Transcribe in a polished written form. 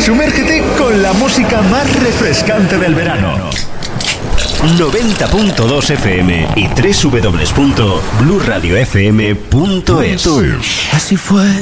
Sumérgete con la música más refrescante del verano. 90.2 FM y www.blurradiofm.es. Así fue.